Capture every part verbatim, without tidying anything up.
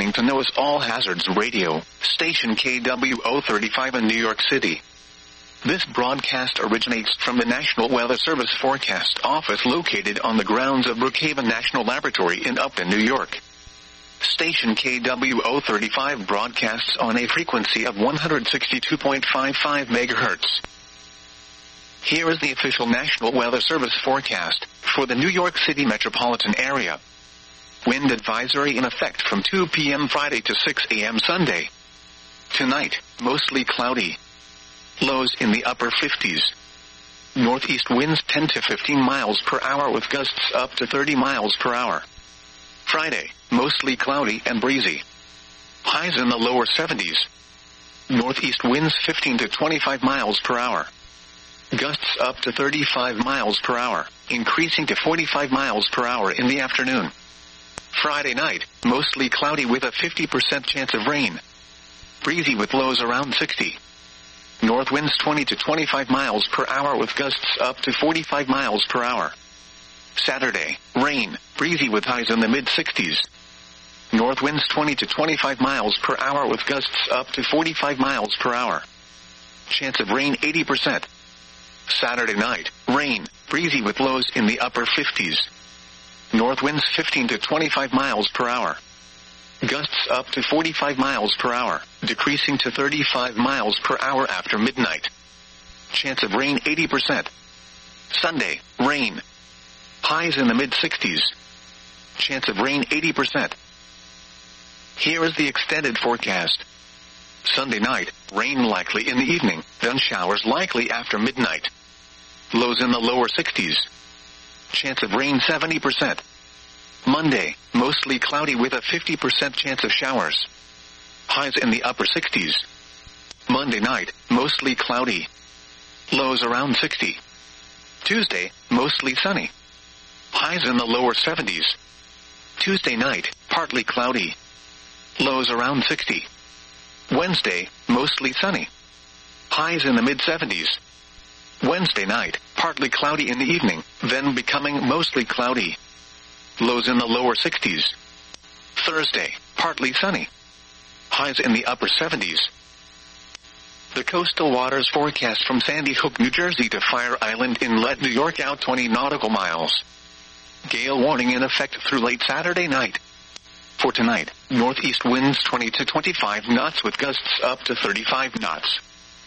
listening to NOAA's All Hazards Radio, station K W O thirty-five in New York City. This broadcast originates from the National Weather Service Forecast Office located on the grounds of Brookhaven National Laboratory in Upton, New York. Station K W O thirty-five broadcasts on a frequency of one hundred sixty-two point five five megahertz. Here is the official National Weather Service forecast for the New York City metropolitan area. Wind advisory in effect from two p.m. Friday to six a.m. Sunday. Tonight, mostly cloudy. Lows in the upper fifties. Northeast winds ten to fifteen miles per hour with gusts up to thirty miles per hour. Friday, mostly cloudy and breezy. Highs in the lower seventies. Northeast winds fifteen to twenty-five miles per hour. Gusts up to thirty-five miles per hour, increasing to forty-five miles per hour in the afternoon. Friday night, mostly cloudy with a fifty percent chance of rain. Breezy with lows around sixty. North winds twenty to twenty-five miles per hour with gusts up to forty-five miles per hour. Saturday, rain, breezy with highs in the mid-sixties. North winds twenty to twenty-five miles per hour with gusts up to forty-five miles per hour. Chance of rain eighty percent. Saturday night, rain, breezy with lows in the upper fifties. North winds fifteen to twenty-five miles per hour. Gusts up to forty-five miles per hour, decreasing to thirty-five miles per hour after midnight. Chance of rain eighty percent. Sunday, rain. Highs in the mid-sixties. Chance of rain eighty percent. Here is the extended forecast. Sunday night, rain likely in the evening, then showers likely after midnight. Lows in the lower sixties. Chance of rain seventy percent. Monday, mostly cloudy with a fifty percent chance of showers. Highs in the upper sixties. Monday night, mostly cloudy. Lows around sixty. Tuesday, mostly sunny. Highs in the lower seventies. Tuesday night, partly cloudy. Lows around sixty. Wednesday, mostly sunny. Highs in the mid-seventies. Wednesday night, partly cloudy in the evening, then becoming mostly cloudy. Lows in the lower sixties. Thursday, partly sunny. Highs in the upper seventies. The coastal waters forecast from Sandy Hook, New Jersey to Fire Island Inlet, New York out twenty nautical miles. Gale warning in effect through late Saturday night. For tonight, northeast winds twenty to twenty-five knots with gusts up to thirty-five knots.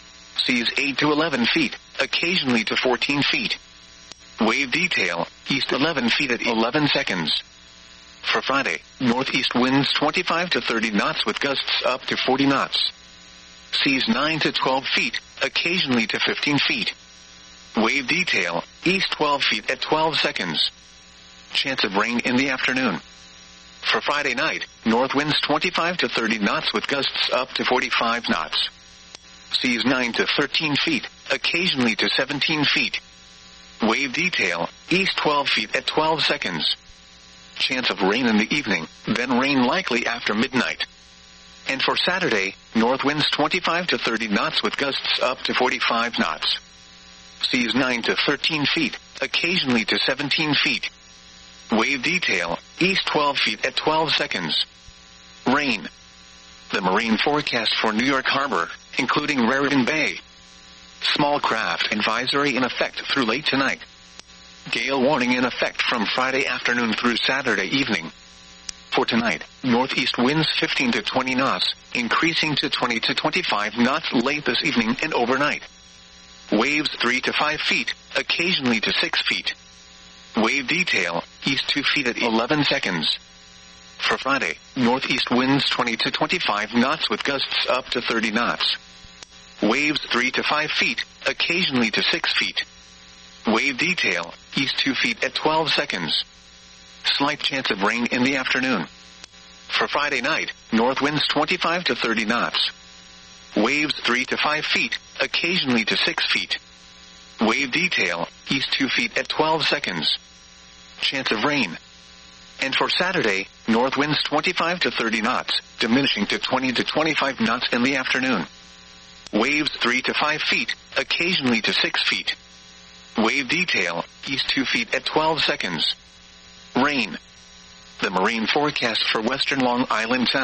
Seas eight to eleven feet, occasionally to fourteen feet. Wave detail, east eleven feet at eleven seconds. For Friday, northeast winds twenty-five to thirty knots with gusts up to forty knots. Seas nine to twelve feet, occasionally to fifteen feet. Wave detail, east twelve feet at twelve seconds. Chance of rain in the afternoon. For Friday night, north winds twenty-five to thirty knots with gusts up to forty-five knots. Seas nine to thirteen feet, occasionally to seventeen feet. Wave detail, east twelve feet at twelve seconds. Chance of rain in the evening, then rain likely after midnight. And for Saturday, north winds twenty-five to thirty knots with gusts up to forty-five knots. Seas nine to thirteen feet, occasionally to seventeen feet. Wave detail, east twelve feet at twelve seconds. Rain. The marine forecast for New York Harbor, including Raritan Bay. Small craft advisory in effect through late tonight. Gale warning in effect from Friday afternoon through Saturday evening. For tonight, northeast winds fifteen to twenty knots, increasing to twenty to twenty-five knots late this evening and overnight. Waves three to five feet, occasionally to six feet. Wave detail, east two feet at eleven seconds. For Friday, northeast winds twenty to twenty-five knots with gusts up to thirty knots. Waves three to five feet, occasionally to six feet. Wave detail, east two feet at twelve seconds. Slight chance of rain in the afternoon. For Friday night, north winds twenty-five to thirty knots. Waves three to five feet, occasionally to six feet. Wave detail, east two feet at twelve seconds. Chance of rain. And for Saturday, north winds twenty-five to thirty knots, diminishing to twenty to twenty-five knots in the afternoon. Waves three to five feet, occasionally to six feet. Wave detail, east two feet at twelve seconds. Rain. The marine forecast for western Long Island Sound.